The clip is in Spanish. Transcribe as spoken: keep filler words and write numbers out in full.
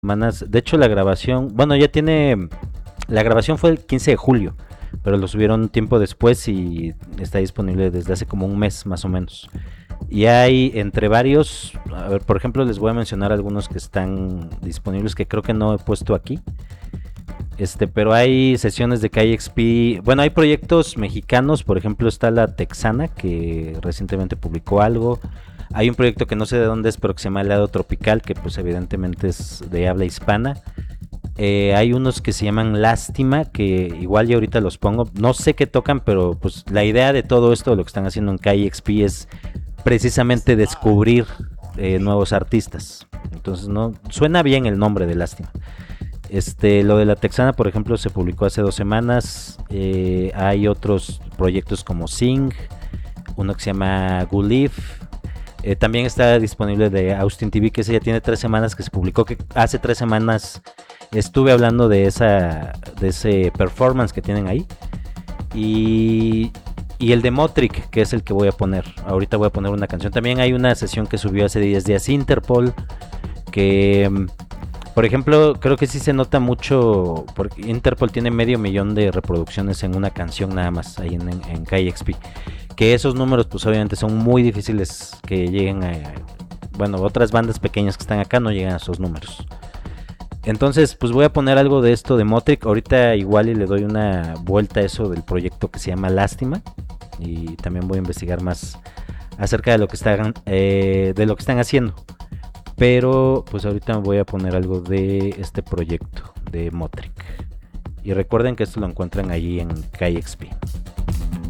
semanas. De hecho, la grabación, bueno, ya tiene, la grabación fue el quince de julio, pero lo subieron tiempo después y está disponible desde hace como un mes más o menos. Y hay entre varios, a ver, por ejemplo, les voy a mencionar algunos que están disponibles que creo que no he puesto aquí. Este, pero hay sesiones de K X P, bueno, hay proyectos mexicanos, por ejemplo, está la Texana que recientemente publicó algo. Hay un proyecto que no sé de dónde es, pero que se llama Helado Tropical, que pues evidentemente es de habla hispana. Eh, hay unos que se llaman Lástima, que igual ya ahorita los pongo. No sé qué tocan, pero pues la idea de todo esto, lo que están haciendo en K X P es precisamente descubrir eh, nuevos artistas. Entonces no suena bien el nombre de Lástima. Este, lo de la Texana, por ejemplo, se publicó hace dos semanas. Eh, hay otros proyectos como Sing, uno que se llama Gulif. Eh, también está disponible de Austin T V, que ese ya tiene tres semanas que se publicó. Que hace tres semanas estuve hablando de esa, de ese performance que tienen ahí. Y, y el de Motric, que es el que voy a poner. Ahorita voy a poner una canción. También hay una sesión que subió hace diez días Interpol, que por ejemplo, creo que sí se nota mucho, porque Interpol tiene medio millón de reproducciones en una canción nada más, ahí en, en, en K X P. Que esos números, pues obviamente son muy difíciles que lleguen a... Bueno, otras bandas pequeñas que están acá no llegan a esos números. Entonces, pues voy a poner algo de esto de Motric. Ahorita igual y le doy una vuelta a eso del proyecto que se llama Lástima. Y también voy a investigar más acerca de lo que están, eh, de lo que están haciendo. Pero pues ahorita me voy a poner algo de este proyecto de Motric. Y recuerden que esto lo encuentran allí en K X P.